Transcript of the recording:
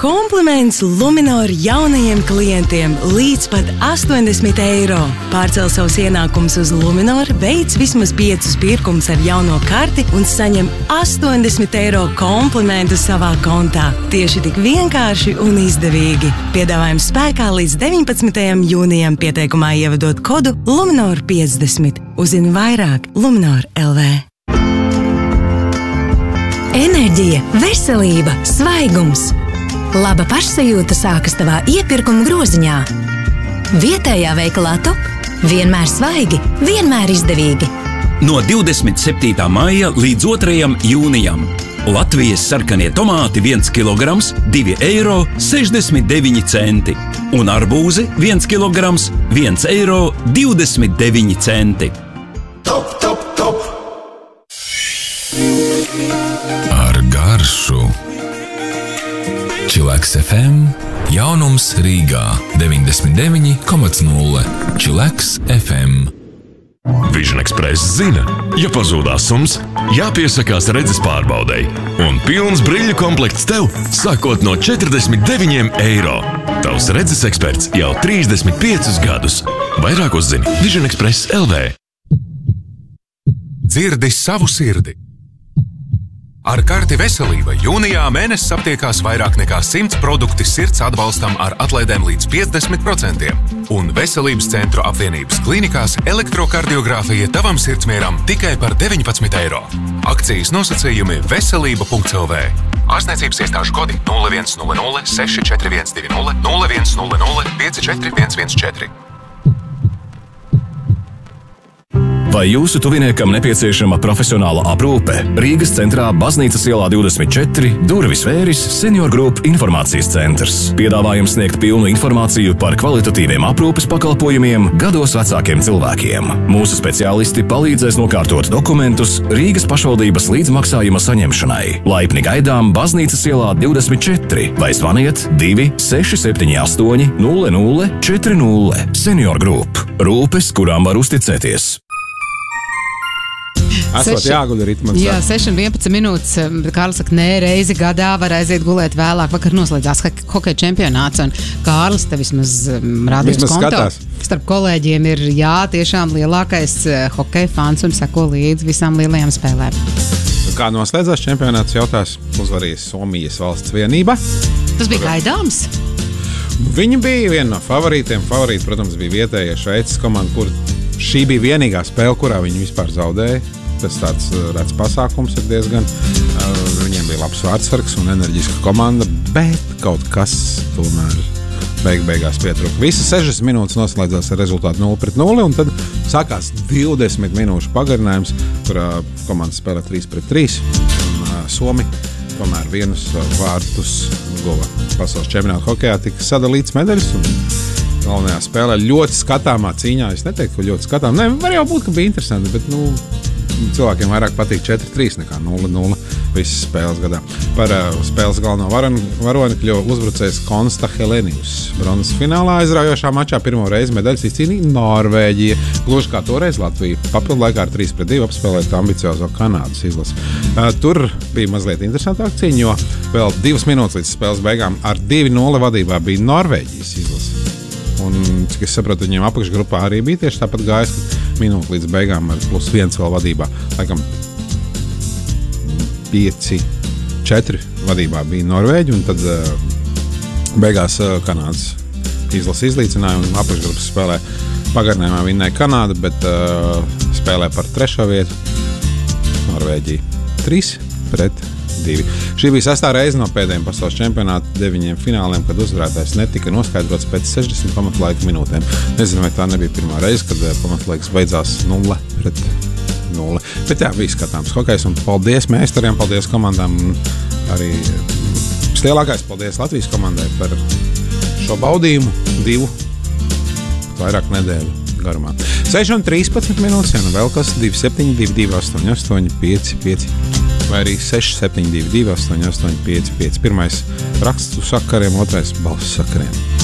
Kompliments Luminor jaunajiem klientiem līdz pat 80 eiro. Pārcel savus ienākumus uz Luminor, veic vismaz 5 pirkumus ar jauno karti un saņem 80 eiro komplimentu savā kontā. Tieši tik vienkārši un izdevīgi. Piedāvājums spēkā līdz 19. jūnijam, pieteikumā ievadot kodu Luminor 50. Uzzini vairāk Luminor LV. Enerģija, veselība, svaigums. Laba pašsajūta sākas tavā iepirkuma groziņā. Vietējā veikalā Top. Vienmēr svaigi, vienmēr izdevīgi. No 27. maija līdz 2. jūnijam. Latvijas sarkanie tomāti 1 kg, 2,69 eiro. Un arbūzi 1 kg, 1,29 eiro. Top, top, top! Ar garšu. Čileks FM, jaunums Rīgā 99,0. Čileks FM. Vision Express zina, ja pazūdās sums, jāpiesakās redzes pārbaudei. Un pilns briļu komplekts tev, sākot no 49 eiro. Tavs redzes eksperts jau 35 gadus. Vairāk uzzini Vision Express LV. Dzirdi savu sirdi. Ar karti Veselība jūnijā mēnesis aptiekās vairāk nekā 100 produkti sirds atbalstam ar atlaidēm līdz 50%. Un Veselības centru apvienības klīnikās elektrokardiogrāfija tavam sirdsmieram tikai par 19 eiro. Akcijas nosacījumi veselība.lv. Ārstniecības iestāžu kodi 0100 6412 0100 54114. Vai jūsu tuviniekam nepieciešama profesionāla aprūpe? Rīgas centrā Baznīcas ielā 24, durvis vēris Senior Group informācijas centrs. Piedāvājums sniegt pilnu informāciju par kvalitatīviem aprūpes pakalpojumiem gados vecākiem cilvēkiem. Mūsu speciālisti palīdzēs nokārtot dokumentus Rīgas pašvaldības līdzmaksājuma saņemšanai. Laipni gaidām Baznīcas ielā 24 vai zvaniet 2678 0040. Senior Group. Rūpes, kurām var uzticēties. Esot jāguļ ritmā. Jā, 6:11 minūtes. Kārlis saka, nē, reizi gadā var aiziet gulēt vēlāk. Vakar noslēdzās hokeja čempionāts, un Kārlis te vismaz rādījums konto. Skatās. Starp kolēģiem ir, jā, tiešām lielākais hokeja fans un seko līdz visām lielajām spēlēm. Kā noslēdzās čempionāts, jautās, uzvarīja Somijas valsts vienība. Tas bija gaidāms? Viņi bija viena no favorītiem. Favorīti, protams, bija vietējie Šveices komanda, kur šī bija vienīgā spēle, kurā viņi vispār zaudēja. Tas tāds rēts pasākums ir diezgan. Viņiem bija labs vārdsargs un enerģiska komanda, bet kaut kas tomēr beigās pietrūka. Visas 60 minūtes noslēdzās ar rezultātu 0-0, un tad sākās 20 minūšu pagarinājums, kurā komanda spēlē 3-3. Somi tomēr vienus vārtus guva. Pasaules čempionāta hokejā tika sadalīts medaļas, un galvenajā spēlē ļoti skatāmā cīņā. Es neteiktu, ka ļoti skatām. Ne, var jau būt, ka bija interesanti, bet cilvēkiem vairāk patīk 4-3 nekā 0-0 visas spēles gadā. Par spēles galveno varoni kļuva uzbrucējs Konsta Helenius. Bronzas finālā aizraujošā mačā pirmo reizi medaļas izcīnīja Norvēģija. Gluži kā toreiz Latvija. Papildu laikā ar 3-2 apspēlēt ambiciozo Kanādas izlasi. Tur bija mazliet interesantāk cīņa, jo vēl 2 minūtes līdz spēles beigām ar 2-0 vadībā bija Norvēģijas izlase. Un, cik es sapratu, viņiem apakšgrupā arī bija tieši tāpat gājis, ka minūte līdz beigām ar +1 vēl vadībā. Laikam 5-4 vadībā bija Norvēģi, un tad beigās Kanādas izlase izlīdzināja, un apakšgrupas spēlē pagarinājumā vinnēja Kanāda, bet spēlē par 3. vietu Norvēģija 3-2. Šī bija 6. reize no pēdējiem pasaules čempionāta 9 fināliem, kad uzvarētājs netika noskaidrots pēc 60 pamatlaika minūtēm. Nezinu, vai tā nebija pirmā reize, kad pamatlaiks beidzās 0-0. Bet jā, bija skatāms hokejs, un paldies meistariem, paldies komandām, un arī vislielākais paldies Latvijas komandai par šo baudījumu 2 vairāk nedēļu garumā. 6:13 minūtes, ja nu vēl kas 272 288 555. Vai arī 672 288 555. Pirmais raksts uz sakariem, otrais balss sakariem.